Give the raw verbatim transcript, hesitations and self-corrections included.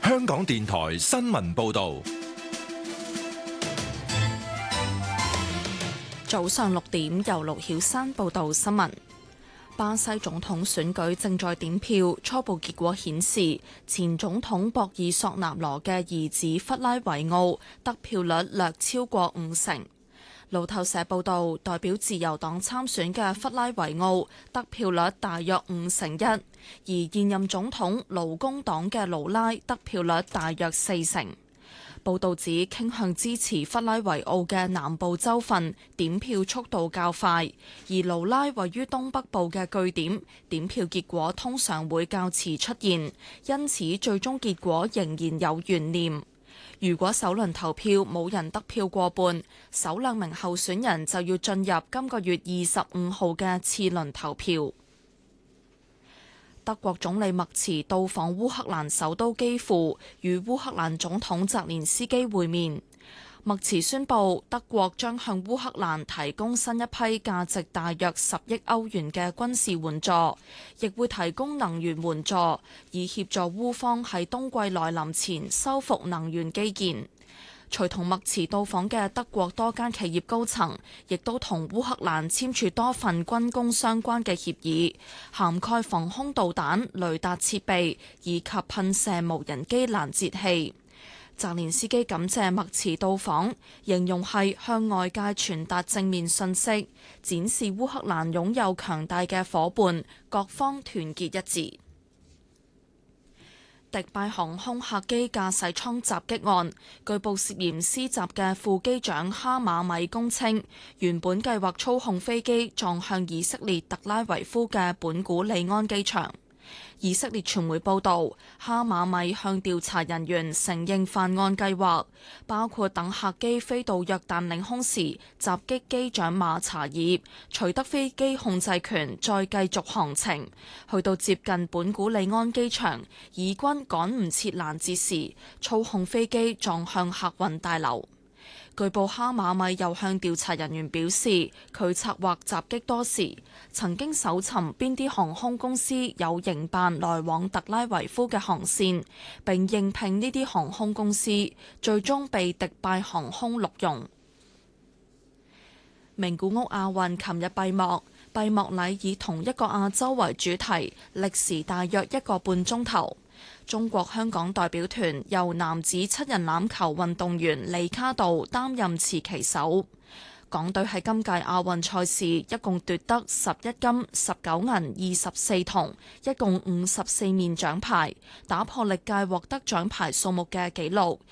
香港電台新聞報道。 早上六點，由陸曉珊報道新聞。巴西總統選舉正在點票，初步結果顯示，前總統博爾索納羅嘅兒子弗拉維奧得票率略超過五成。路透社報道，代表自由黨參選嘅弗拉維奧得票率大約五成一，而現任總統勞工黨嘅盧拉得票率大約四成。報道指傾向支持弗拉維奧嘅南部州份點票速度較快，而盧拉位於東北部嘅據點點票結果通常會較遲出現，因此最終結果仍然有懸念。如果首輪投票冇人得票過半，首兩名候選人就要進入今個月二十五號嘅次輪投票。德國總理默茨到訪烏克蘭首都基輔，與烏克蘭總統澤連斯基會面。默茨宣布，德國將向烏克蘭提供新一批價值大約十億歐元嘅軍事援助，亦會提供能源援助，以協助烏方喺冬季來臨前修復能源基建。隨同默茨到訪嘅德國多間企業高層，亦都同烏克蘭簽署多份軍工相關嘅協議，涵蓋防空導彈、雷達設備以及噴射無人機攔截器。澤連斯基感謝默茨到訪，形容係向外界傳達正面信息，展示烏克蘭擁有強大嘅夥伴，各方團結一致。迪拜航空客機駕駛艙襲擊案，據報涉嫌施襲嘅副機長哈馬米供稱，原本計劃操控飛機撞向以色列特拉維夫嘅本古里安機場。以色列傳媒報導，哈馬米向調查人員承認犯案計劃，包括等客機飛到約旦領空時襲擊機長馬查爾，取得飛機控制權，再繼續航程，去到接近本古里安機場，以軍趕唔切攔截時，操控飛機撞向客運大樓。據報哈馬米又向調查人員表示，佢策劃襲擊多時，曾經搜尋邊啲航空公司有營辦來往特拉維夫嘅航線，並應聘呢啲航空公司，最終被迪拜航空錄用。名古屋亞運琴日閉幕，閉幕禮以同一個亞洲為主題，歷時大約一個半鐘頭。中國香港代表團由男子七人欖球運動員李卡道擔任持旗手。港隊喺今屆亞運賽事一共奪得十一金、十九銀、二十四銅，一共五十四面獎牌，打破歷屆獲得獎牌數目嘅紀錄，